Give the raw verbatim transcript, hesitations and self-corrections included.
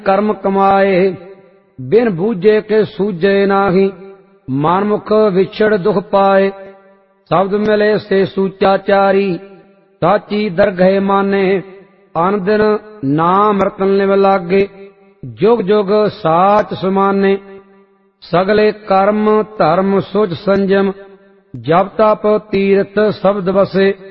ਕਰਮ ਕਮਾਏ, ਬਿਨ ਬੂਝੇ ਕੇ ਸੂਝੇ ਨਾਹੀ, ਮਨਮੁਖ ਵਿਛੜ ਦੁਖ ਪਾਏ। ਸ਼ਬਦ ਮਿਲੇ ਸੇ ਸੂਚਾ ਚਾਰੀ, ਸਾਚੀ ਦਰਗਹਿ ਮਾਨੇ। ਅਨ ਦਿਨ ਨਾਮ ਰਤਨ ਲਿਵ ਲਾਗੇ, ਜੁਗ ਜੁਗ ਸਾਚ ਸਮਾਨੇ। ਸਗਲੇ ਕਰਮ ਧਰਮ ਸੁਝ ਸੰਜਮ, ਜਪ ਤਪ ਤੀਰਥ ਸ਼ਬਦ ਵਸੇ।